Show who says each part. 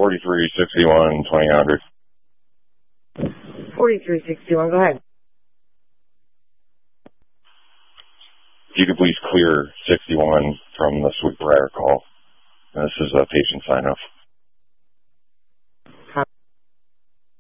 Speaker 1: 4361 2000.
Speaker 2: 4361, go ahead.
Speaker 1: If you could please clear 61 from the Sweetbriar call. This is a patient sign-off.